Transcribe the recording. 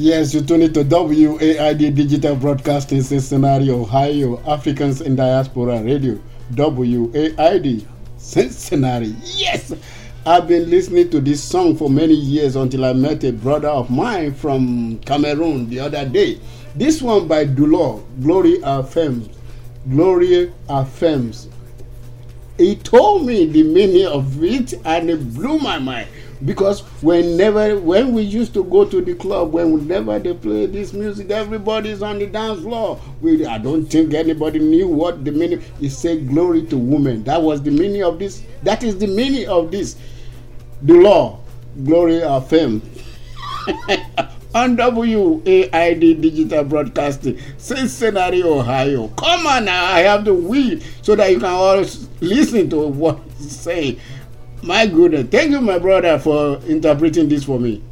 Yes, you tune it to WAID Digital Broadcasting Cincinnati, Ohio, Africans in Diaspora Radio. WAID Cincinnati. Yes! I've been listening to this song for many years until I met a brother of mine from Cameroon the other day. This one by Dulor, Glory Affirms. Glory Affirms. He told me the meaning of it and it blew my mind. Because when we used to go to the club, whenever they play this music, everybody's on the dance floor. I don't think anybody knew what the meaning. It said glory to women. That was the meaning of this. That is the meaning of this. The law, glory of fame. On WAID Digital Broadcasting, Cincinnati, Ohio. Come on now, I have the weed so that you can always listen to what he's saying. My goodness. Thank you, my brother, for interpreting this for me.